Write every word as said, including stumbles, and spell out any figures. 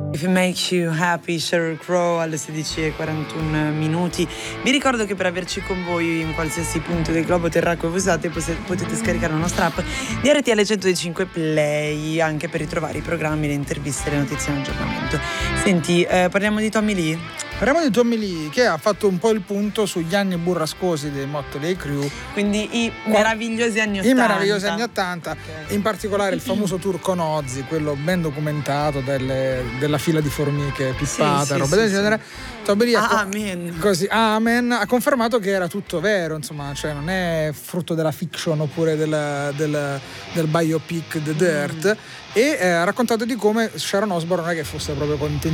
If it makes you happy, Sheryl Crow alle sedici e quarantuno minuti. Vi ricordo che per averci con voi in qualsiasi punto del globo terracqueo voi usate potete scaricare la nostra app di R T L centocinque Play anche per ritrovare i programmi, le interviste, le notizie in aggiornamento. Senti, eh, parliamo di Tommy Lee? Parliamo di Tommy Lee, che ha fatto un po' il punto sugli anni burrascosi dei Motley Crue. Quindi i meravigliosi anni ottanta. I meravigliosi anni ottanta, okay. In particolare il famoso tour con Ozzy, quello ben documentato delle, della fila di formiche pippata, sì, roba sì, del sì, genere. Sì. Tommy Lee ah, ha, amen. Così, amen, ha confermato che era tutto vero, insomma, cioè non è frutto della fiction oppure del, del, del biopic The Dirt. Mm. E eh, ha raccontato di come Sharon Osbourne non è che fosse proprio contentissima